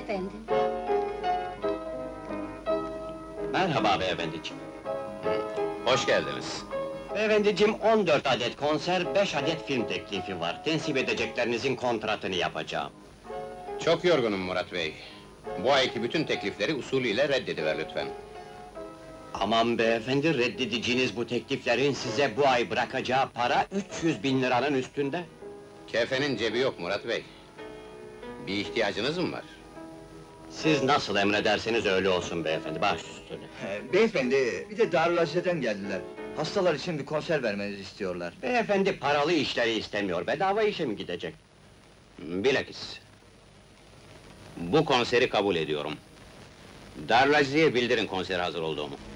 efendim. Merhaba beyefendiciğim. Hoş geldiniz. Beyefendiciğim, 14 adet konser, 5 adet film teklifi var. Tensip edeceklerinizin kontratını yapacağım. Çok yorgunum Murat Bey. Bu ayki bütün teklifleri usulüyle reddediver lütfen. Aman beyefendi, reddedeceğiniz bu tekliflerin size bu ay bırakacağı para 300.000 liranın üstünde. Kefenin cebi yok Murat Bey. Bir ihtiyacınız mı var? Siz nasıl emrederseniz öyle olsun beyefendi, baş üstüne. Beyefendi, bir de Darül Azize'den geldiler. Hastalar için bir konser vermenizi istiyorlar. Beyefendi paralı işleri istemiyor, bedava işe mi gidecek? Bilakis. Bu konseri kabul ediyorum. Darül Azize'ye bildirin konsere hazır olduğumu.